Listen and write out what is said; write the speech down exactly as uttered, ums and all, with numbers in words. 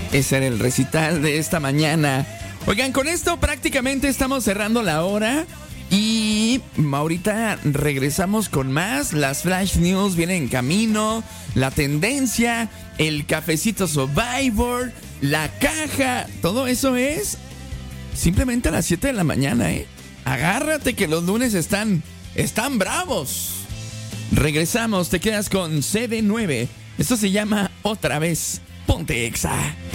Ese era el recital de esta mañana. Oigan, con esto prácticamente estamos cerrando la hora. Y ahorita regresamos con más. Las Flash News vienen en camino. La tendencia, el cafecito Survivor, la caja. Todo eso es simplemente a las siete de la mañana, ¿eh? Agárrate que los lunes están, están bravos. Regresamos, te quedas con C D nueve. Esto se llama Otra Vez Ponte Exa.